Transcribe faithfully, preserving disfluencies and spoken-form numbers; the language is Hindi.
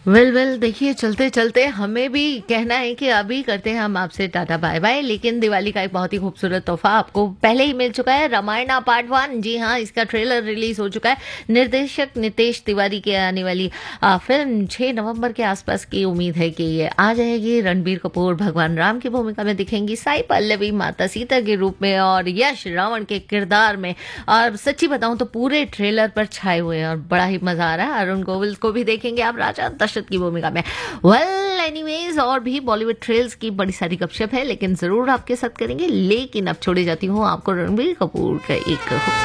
वेल वेल देखिए, चलते चलते हमें भी कहना है कि अभी करते हैं हम आपसे टाटा बाय बाय। लेकिन दिवाली का एक बहुत ही खूबसूरत तोहफा आपको पहले ही मिल चुका है, रामायणा पार्ट वन। जी हाँ, इसका ट्रेलर रिलीज हो चुका है। निर्देशक नितेश तिवारी की आने वाली आ, फिल्म छह नवंबर के आसपास की उम्मीद है कि ये आ जाएगी। रणबीर कपूर भगवान राम की भूमिका में दिखेंगी, साई पल्लवी माता सीता के रूप में और यश रावण के किरदार में। और सच्ची बताऊं तो पूरे ट्रेलर पर छाए हुए हैं और बड़ा ही मजा आ रहा है। अरुण गोविल को भी देखेंगे आप राजा दशरथ की भूमिका में। वेल एनीवेज, और भी बॉलीवुड ट्रेल्स की बड़ी सारी गपशप है, लेकिन जरूर आपके साथ करेंगे। लेकिन अब छोड़े जाती हूँ आपको रणबीर कपूर का एक खूबसूरत